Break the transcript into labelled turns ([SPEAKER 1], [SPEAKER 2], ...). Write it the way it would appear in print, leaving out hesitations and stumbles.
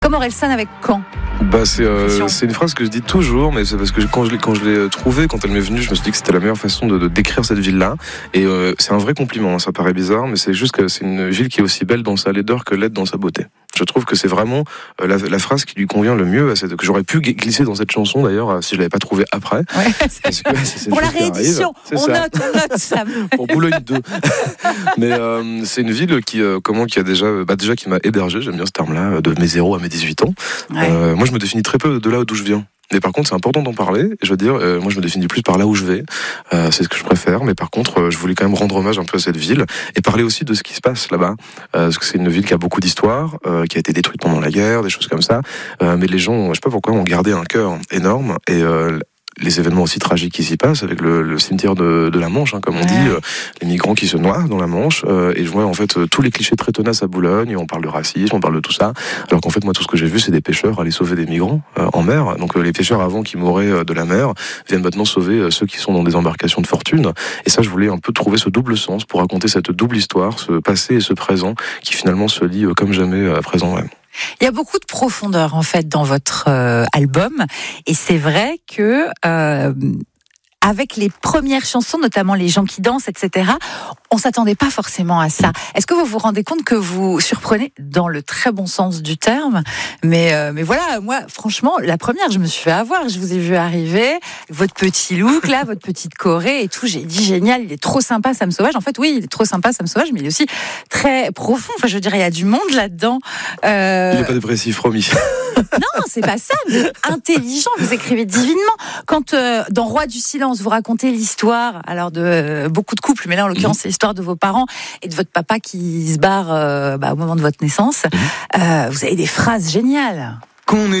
[SPEAKER 1] Comme Orelsan avec Caen.
[SPEAKER 2] C'est une phrase que je dis toujours, mais c'est parce que quand je l'ai trouvée, quand elle m'est venue, je me suis dit que c'était la meilleure façon de décrire cette ville-là. Et c'est un vrai compliment, hein, ça paraît bizarre, mais c'est juste que c'est une ville qui est aussi belle dans sa laideur que laide dans sa beauté. Je trouve que c'est vraiment la phrase qui lui convient le mieux, que j'aurais pu glisser dans cette chanson d'ailleurs, si je l'avais pas trouvée après.
[SPEAKER 1] Ouais, c'est pour la réédition, on note ça.
[SPEAKER 2] Pour Boulogne 2. Mais c'est une ville qui a déjà qui m'a hébergé, j'aime bien ce terme-là, de mes 0 à mes 18 ans. Ouais. Moi je me définis très peu de là d'où je viens. Mais par contre, c'est important d'en parler. Et je veux dire, moi, je me définis plus par là où je vais. C'est ce que je préfère. Mais par contre, je voulais quand même rendre hommage un peu à cette ville et parler aussi de ce qui se passe là-bas. Parce que c'est une ville qui a beaucoup d'histoire, qui a été détruite pendant la guerre, des choses comme ça. Mais les gens, je sais pas pourquoi, ont gardé un cœur énorme. Et les événements aussi tragiques qui s'y passent avec le cimetière de la Manche, hein, comme on dit, les migrants qui se noient dans la Manche, et je vois en fait tous les clichés très tenaces à Boulogne, on parle de racisme, on parle de tout ça, alors qu'en fait moi tout ce que j'ai vu c'est des pêcheurs aller sauver des migrants en mer, donc les pêcheurs avant qui mouraient de la mer viennent maintenant sauver ceux qui sont dans des embarcations de fortune, et ça je voulais un peu trouver ce double sens pour raconter cette double histoire, ce passé et ce présent qui finalement se lie comme jamais à présent. Ouais.
[SPEAKER 1] Il y a beaucoup de profondeur en fait dans votre album, et c'est vrai que avec les premières chansons, notamment Les gens qui dansent, etc., on s'attendait pas forcément à ça. Est-ce que vous vous rendez compte que vous surprenez dans le très bon sens du terme ? Mais voilà, moi, franchement, la première, je me suis fait avoir. Je vous ai vu arriver, votre petit look là, votre petite choré et tout. J'ai dit génial, il est trop sympa, Sam Sauvage. En fait, oui, il est trop sympa, Sam Sauvage, mais il est aussi très profond. Enfin, je veux dire, il y a du monde là-dedans.
[SPEAKER 2] Il n'est pas dépressif, Romy.
[SPEAKER 1] Non, c'est pas ça. Mais intelligent, vous écrivez divinement. Quand dans Roi du silence, vous racontez l'histoire, alors de beaucoup de couples, mais là en l'occurrence c'est l'histoire de vos parents et de votre papa qui se barre au moment de votre naissance. Vous avez des phrases géniales.